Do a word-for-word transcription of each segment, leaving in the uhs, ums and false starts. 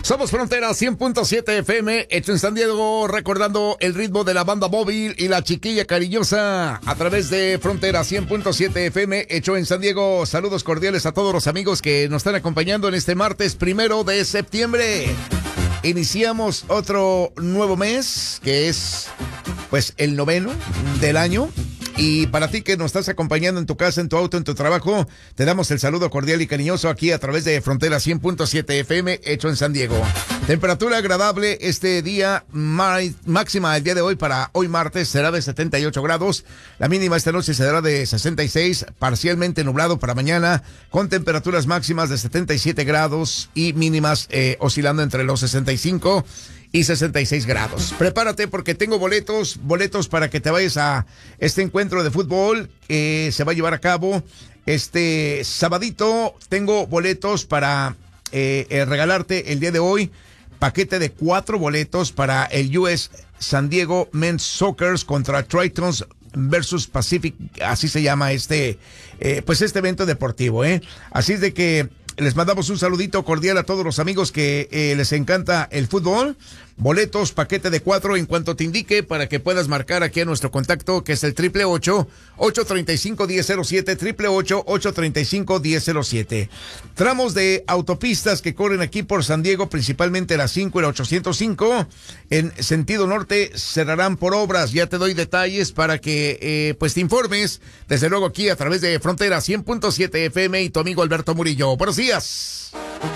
Somos Frontera cien punto siete F M, hecho en San Diego, recordando el ritmo de la banda móvil y la chiquilla cariñosa a través de Frontera cien punto siete F M, hecho en San Diego. Saludos cordiales a todos los amigos que nos están acompañando en este martes primero de septiembre. Iniciamos otro nuevo mes, que es pues el noveno del año. Y para ti que nos estás acompañando en tu casa, en tu auto, en tu trabajo, te damos el saludo cordial y cariñoso aquí a través de Frontera cien punto siete F M, hecho en San Diego. Temperatura agradable este día, máxima el día de hoy para hoy martes será de setenta y ocho grados. La mínima esta noche será de sesenta y seis, parcialmente nublado para mañana, con temperaturas máximas de setenta y siete grados y mínimas eh, oscilando entre los sesenta y cinco y sesenta y seis grados. Prepárate porque tengo boletos, boletos para que te vayas a este encuentro de fútbol que se va a llevar a cabo este sabadito. Tengo boletos para eh, eh, regalarte el día de hoy, paquete de cuatro boletos para el U S San Diego Men's Soccer contra Tritons versus Pacific, así se llama este, eh, pues este evento deportivo, ¿eh? Así es de que les mandamos un saludito cordial a todos los amigos que eh, les encanta el fútbol. Boletos, paquete de cuatro en cuanto te indique para que puedas marcar aquí a nuestro contacto, que es el triple ocho, ocho treinta y cinco, diez cero siete, triple ocho, ocho treinta y cinco, diez cero siete. Tramos de autopistas que corren aquí por San Diego, principalmente la cinco y la ochocientos cinco, en sentido norte cerrarán por obras. Ya te doy detalles para que eh, pues te informes, desde luego aquí a través de Frontera cien punto siete F M y tu amigo Alberto Murillo. Buenos días.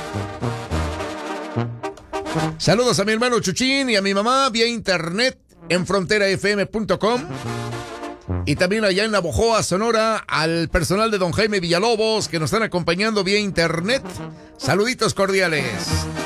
Saludos a mi hermano Chuchín y a mi mamá vía internet en frontera f m punto com. Y también allá en Navojoa, Sonora, al personal de don Jaime Villalobos que nos están acompañando vía internet. Saluditos cordiales.